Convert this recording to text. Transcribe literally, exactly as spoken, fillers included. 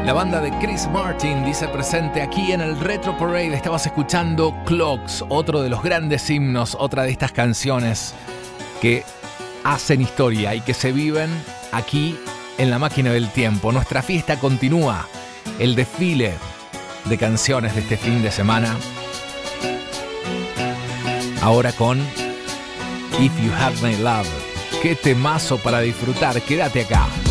La banda de Chris Martin dice presente aquí en el Retro Parade. Estabas escuchando Clocks, otro de los grandes himnos, otra de estas canciones que hacen historia y que se viven aquí en la máquina del tiempo. Nuestra fiesta continúa, el desfile de canciones de este fin de semana. Ahora con If You Had My Love. Qué temazo para disfrutar, quédate acá.